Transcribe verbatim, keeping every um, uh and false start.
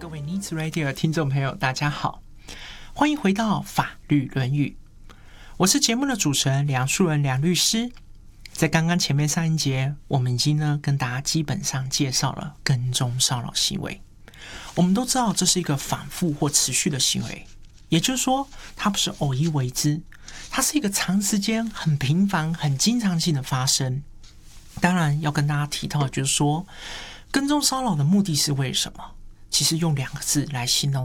各位 Needs Radio 的听众朋友，大家好，欢迎回到法律论语。我是节目的主持人梁树人梁律师。在刚刚前面上一节，我们已经呢跟大家基本上介绍了跟踪骚扰行为。我们都知道这是一个反复或持续的行为，也就是说，它不是偶一为之，它是一个长时间、很频繁、很经常性的发生。当然，要跟大家提到的就是说，跟踪骚扰的目的是为什么？其实用两个字来形容